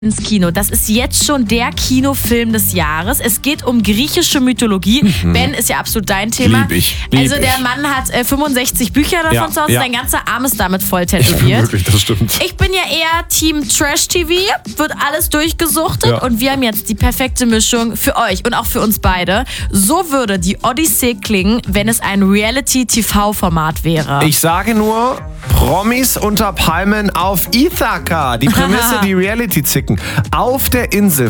ins Kino. Das ist jetzt schon der Kinofilm des Jahres. Es geht um griechische Mythologie. Ben, ist ja absolut dein Thema. Lieb ich. Der Mann hat 65 Bücher davon zu Hause. Sein ganzer Arm ist damit voll tätowiert. Wirklich, das stimmt. Ich bin ja eher Team Trash-TV. Wird alles durchgesuchtet. Und wir haben jetzt die perfekte Mischung für euch und auch für uns beide. So würde die Odyssee klingen, wenn es ein Reality-TV-Format wäre. Ich sage nur, Promis unter Palmen auf Ithaka. Die Prämisse, die Reality-Zicken. Auf der Insel